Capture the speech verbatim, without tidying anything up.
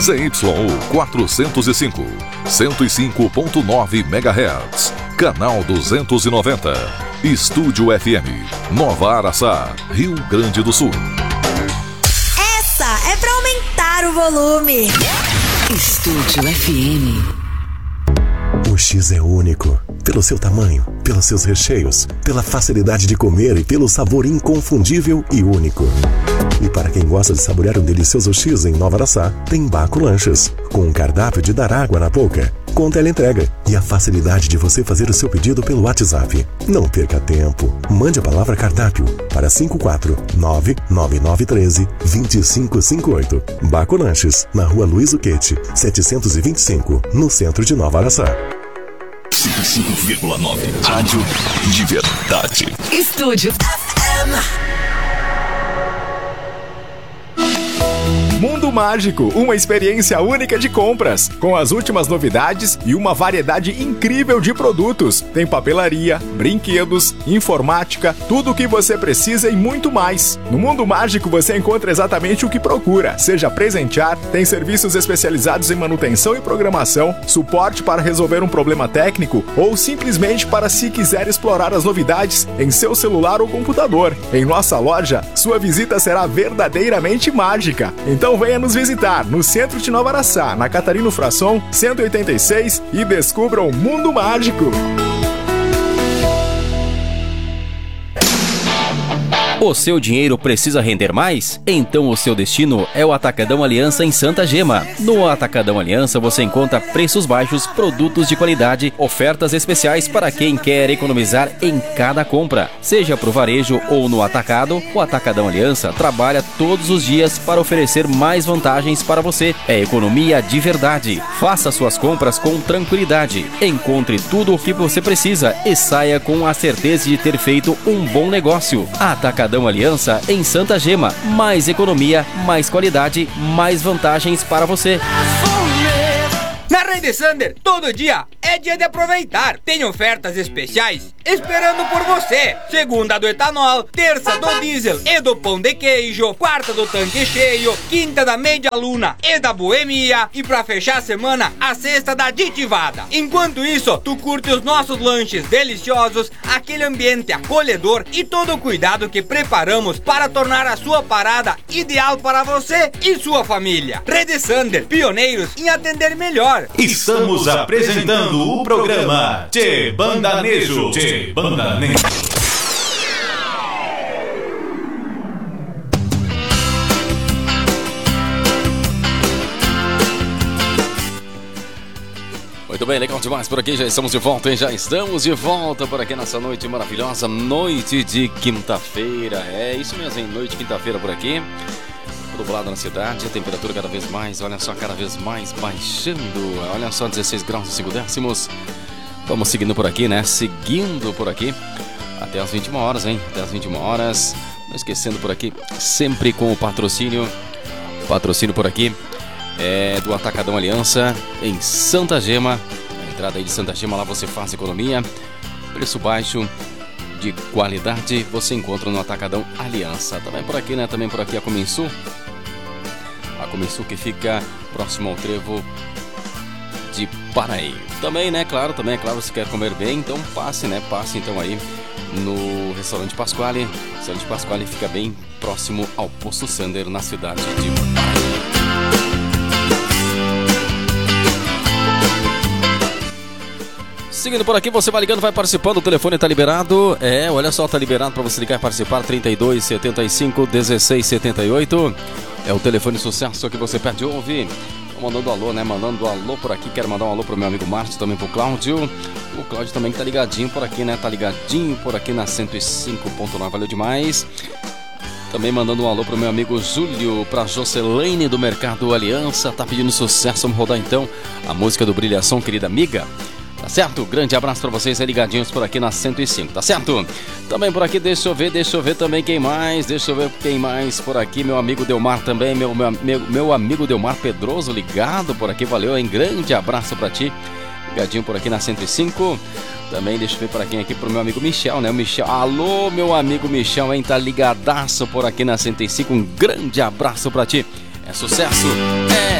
C Y U quatrocentos e cinco, cento e cinco ponto nove megahertz. Canal duzentos e noventa. Estúdio F M, Nova Araçá, Rio Grande do Sul. Essa é pra aumentar o volume. Estúdio F M. O X é único, pelo seu tamanho, pelos seus recheios, pela facilidade de comer e pelo sabor inconfundível e único. E para quem gosta de saborear um delicioso X em Nova Araçá, tem Baco Lanches, com um cardápio de dar água na boca, com teleentrega e a facilidade de você fazer o seu pedido pelo WhatsApp. Não perca tempo. Mande a palavra cardápio para cinco quatro nove nove nove um três dois cinco cinco oito. Baco Lanches, na rua Luiz Uquete, setecentos e vinte e cinco, no centro de Nova Araçá. cento e cinco vírgula nove. Rádio de verdade. Estúdio F M. Mundo Mágico, uma experiência única de compras, com as últimas novidades e uma variedade incrível de produtos. Tem papelaria, brinquedos, informática, tudo o que você precisa e muito mais. No Mundo Mágico você encontra exatamente o que procura, seja presentear, tem serviços especializados em manutenção e programação, suporte para resolver um problema técnico ou simplesmente para se quiser explorar as novidades em seu celular ou computador. Em nossa loja, sua visita será verdadeiramente mágica. Então venha nos visitar no centro de Nova Araçá, na Catarino Frasson, cento e oitenta e seis, e descubra o Mundo Mágico. O seu dinheiro precisa render mais? Então o seu destino é o Atacadão Aliança em Santa Gema. No Atacadão Aliança você encontra preços baixos, produtos de qualidade, ofertas especiais para quem quer economizar em cada compra. Seja pro varejo ou no atacado, o Atacadão Aliança trabalha todos os dias para oferecer mais vantagens para você. É economia de verdade. Faça suas compras com tranquilidade. Encontre tudo o que você precisa e saia com a certeza de ter feito um bom negócio. Atacadão Aliança em Santa Gema. Mais economia, mais qualidade, mais vantagens para você. Na Rede Sander, todo dia é dia de aproveitar. Tem ofertas especiais esperando por você. Segunda do etanol, terça do diesel e do pão de queijo, quarta do tanque cheio, quinta da meia luna e da boemia, e pra fechar a semana, a sexta da aditivada. Enquanto isso, tu curte os nossos lanches deliciosos, aquele ambiente acolhedor e todo o cuidado que preparamos para tornar a sua parada ideal para você e sua família. Rede Sander, pioneiros em atender melhor. Estamos apresentando o programa Tchê Bandanejo. Tchê Bandanejo. Muito bem, legal demais por aqui, já estamos de volta, hein? Já estamos de volta por aqui nessa noite maravilhosa, noite de quinta-feira. É isso mesmo, hein? Noite de quinta-feira por aqui. Nublado na cidade, a temperatura cada vez mais, olha só, cada vez mais baixando, olha só, dezesseis graus e cinco décimos. Vamos seguindo por aqui, né? Seguindo por aqui até as vinte e uma horas, hein? Até as vinte e uma horas. Não esquecendo por aqui, sempre com o patrocínio, patrocínio por aqui é do Atacadão Aliança em Santa Gema. A entrada aí de Santa Gema, lá você faz economia, preço baixo, de qualidade, você encontra no Atacadão Aliança. Também por aqui, né? Também por aqui a Cominsul. A Cominsul que fica próximo ao trevo de Paraí. Também, né? Claro, também é claro, se quer comer bem, então passe, né? Passe então aí no Restaurante Pasquale. O Restaurante Pasquale fica bem próximo ao Posto Sander, na cidade de Paraí. Seguindo por aqui, você vai ligando, vai participando, o telefone tá liberado. É, olha só, tá liberado para você ligar e participar. Trinta e dois, setenta e cinco, dezesseis, setenta e oito. É o telefone sucesso que você pede ouvir. Tô mandando alô, né? Mandando alô por aqui. Quero mandar um alô pro meu amigo Márcio, também pro Cláudio. O Cláudio também que tá ligadinho por aqui, né? Tá ligadinho por aqui na cento e cinco ponto nove. Valeu demais. Também mandando um alô pro meu amigo Júlio, pra Jocelene do Mercado Aliança. Tá pedindo sucesso. Vamos rodar então a música do Brilhação, querida amiga. Tá certo? Grande abraço pra vocês aí ligadinhos por aqui na cento e cinco, tá certo? Também por aqui, deixa eu ver, deixa eu ver também quem mais, deixa eu ver quem mais por aqui, meu amigo Delmar também, meu, meu, meu, meu amigo Delmar Pedroso ligado por aqui, valeu, hein? Grande abraço pra ti, ligadinho por aqui na cento e cinco. Também deixa eu ver para quem aqui, pro meu amigo Michel, né? O Michel, alô, meu amigo Michel, hein? Tá ligadaço por aqui na cento e cinco, um grande abraço pra ti, é sucesso, é